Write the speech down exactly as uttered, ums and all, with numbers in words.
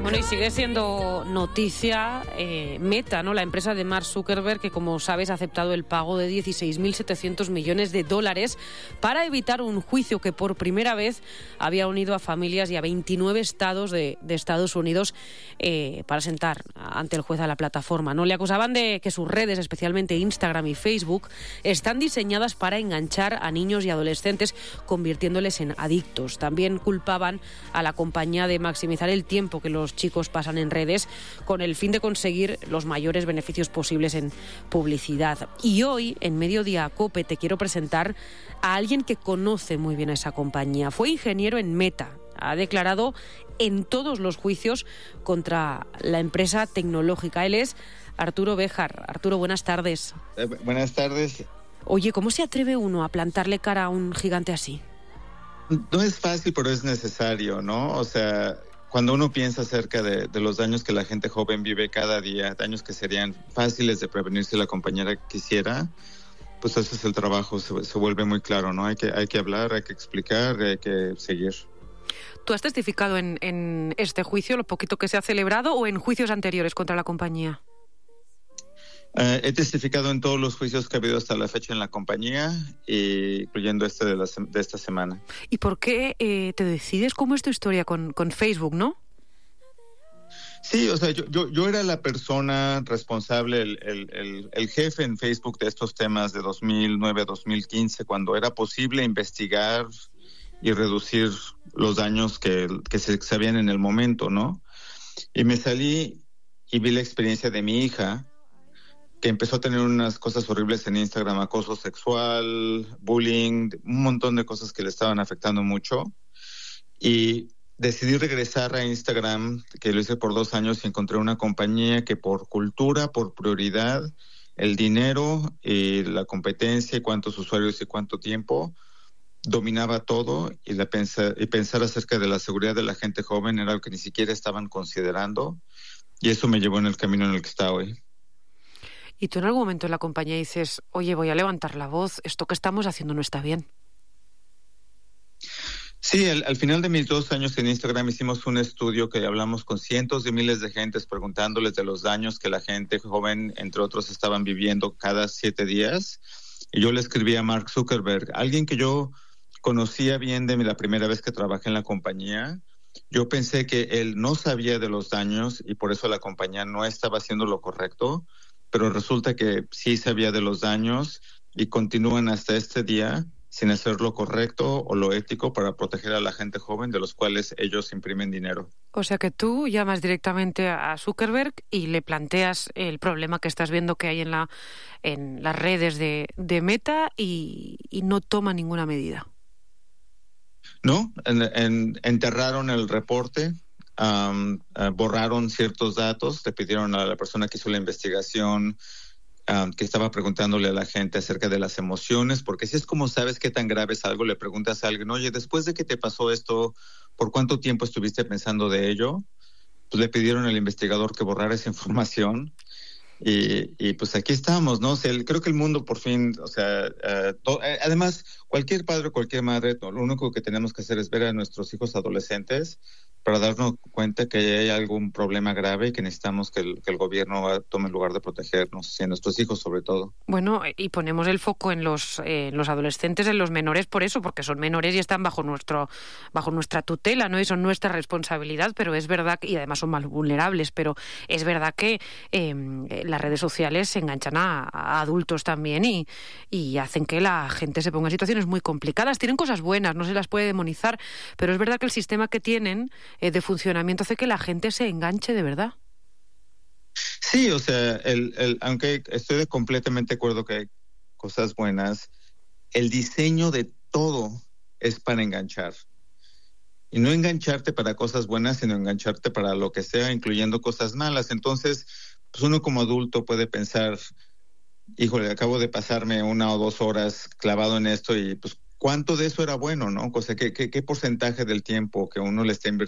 Bueno, y sigue siendo noticia eh, Meta, ¿no? La empresa de Mark Zuckerberg, que como sabes ha aceptado el pago de dieciséis mil setecientos millones de dólares para evitar un juicio que por primera vez había unido a familias y a veintinueve estados de, de Estados Unidos eh, para sentar ante el juez a la plataforma, ¿no? Le acusaban de que sus redes, especialmente Instagram y Facebook, están diseñadas para enganchar a niños y adolescentes, convirtiéndoles en adictos. También culpaban a la compañía de maximizar el tiempo que los chicos pasan en redes con el fin de conseguir los mayores beneficios posibles en publicidad. Y hoy, en Mediodía Cope, te quiero presentar a alguien que conoce muy bien a esa compañía. Fue ingeniero en Meta. Ha declarado en todos los juicios contra la empresa tecnológica. Él es Arturo Béjar. Arturo, buenas tardes. Eh, buenas tardes. Oye, ¿cómo se atreve uno a plantarle cara a un gigante así? No es fácil, pero es necesario, ¿no? O sea, cuando uno piensa acerca de, de los daños que la gente joven vive cada día, daños que serían fáciles de prevenir si la compañera quisiera, pues ese es el trabajo, se, se vuelve muy claro, ¿no? Hay que, hay que hablar, hay que explicar, hay que seguir. ¿Tú has testificado en, en este juicio, lo poquito que se ha celebrado, o en juicios anteriores contra la compañía? Uh, he testificado en todos los juicios que ha habido hasta la fecha en la compañía, incluyendo este de, la, de esta semana. ¿Y por qué eh, te decides? ¿Cómo es tu historia con, con Facebook, no? Sí, o sea, yo, yo, yo era la persona responsable, el, el, el, el jefe en Facebook de estos temas de dos mil nueve a dos mil quince, cuando era posible investigar y reducir los daños que, que se sabían en el momento, ¿no? Y me salí y vi la experiencia de mi hija, que empezó a tener unas cosas horribles en Instagram, acoso sexual, bullying, un montón de cosas que le estaban afectando mucho. Y decidí regresar a Instagram, que lo hice por dos años, y encontré una compañía que por cultura, por prioridad, el dinero y la competencia y cuántos usuarios y cuánto tiempo, dominaba todo, y, la pensa, y pensar acerca de la seguridad de la gente joven era algo que ni siquiera estaban considerando, y eso me llevó en el camino en el que está hoy. ¿Y tú en algún momento en la compañía dices, oye, voy a levantar la voz, esto que estamos haciendo no está bien? Sí, al, al final de mis dos años en Instagram hicimos un estudio que hablamos con cientos de miles de gentes preguntándoles de los daños que la gente joven, entre otros, estaban viviendo cada siete días. Y yo le escribí a Mark Zuckerberg, alguien que yo conocía bien de la primera vez que trabajé en la compañía. Yo pensé que él no sabía de los daños y por eso la compañía no estaba haciendo lo correcto, pero resulta que sí sabía de los daños y continúan hasta este día sin hacer lo correcto o lo ético para proteger a la gente joven de los cuales ellos imprimen dinero. O sea que tú llamas directamente a Zuckerberg y le planteas el problema que estás viendo que hay en la en las redes de, de Meta y, y no toma ninguna medida. No, en, en, enterraron el reporte. Um, uh, borraron ciertos datos, le pidieron a la persona que hizo la investigación um, que estaba preguntándole a la gente acerca de las emociones, porque si es como sabes qué tan grave es algo, le preguntas a alguien, oye, después de que te pasó esto, ¿por cuánto tiempo estuviste pensando de ello? Pues le pidieron al investigador que borrara esa información y, y pues aquí estamos, ¿no? O sea, el, creo que el mundo por fin, o sea, uh, to, eh, además, cualquier padre, cualquier madre, no, lo único que tenemos que hacer es ver a nuestros hijos adolescentes para darnos cuenta que hay algún problema grave y que necesitamos que el, que el gobierno tome el lugar de protegernos y a nuestros hijos sobre todo. Bueno, y ponemos el foco en los, eh, en los adolescentes, en los menores por eso, porque son menores y están bajo nuestro bajo nuestra tutela, ¿no? Y son nuestra responsabilidad, pero es verdad, que, y además son más vulnerables, pero es verdad que eh, las redes sociales se enganchan a, a adultos también y, y hacen que la gente se ponga en situaciones muy complicadas. Tienen cosas buenas, no se las puede demonizar, pero es verdad que el sistema que tienen de funcionamiento hace que la gente se enganche de verdad. Sí, o sea, el, el, aunque estoy completamente de acuerdo que hay cosas buenas, el diseño de todo es para enganchar. Y no engancharte para cosas buenas, sino engancharte para lo que sea, incluyendo cosas malas. Entonces, pues uno como adulto puede pensar, híjole, acabo de pasarme una o dos horas clavado en esto y pues ¿cuánto de eso era bueno, no? O sea, ¿qué, qué, qué porcentaje del tiempo que uno le está invirtiendo